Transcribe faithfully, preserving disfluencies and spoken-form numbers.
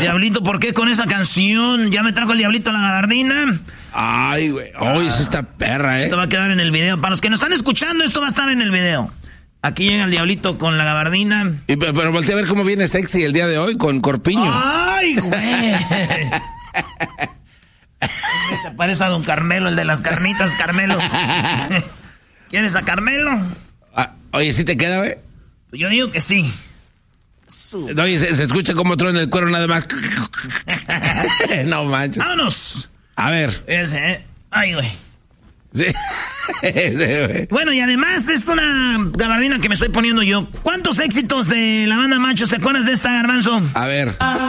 Diablito, ¿por qué con esa canción? Ya me trajo el Diablito a la gabardina. Ay, güey. Hoy es esta perra, ¿eh? Esto va a quedar en el video. Para los que nos están escuchando, esto va a estar en el video. Aquí llega el Diablito con la gabardina. Y, pero, pero voltea a ver cómo viene sexy el día de hoy con corpiño. ¡Ay, güey! Te parece a don Carmelo, el de las carnitas, Carmelo. ¿Quieres a Carmelo? Ah, oye, ¿sí te queda, güey? Yo digo que sí. Oye, se, se escucha como truena el cuero nada más. No manches. ¡Vámonos! A ver. Ese, ¿eh? Ay, güey. Sí. Ese, güey. Bueno, y además es una gabardina que me estoy poniendo yo. ¿Cuántos éxitos de la banda Macho se acuerdas de esta, Garbanzo? A ver.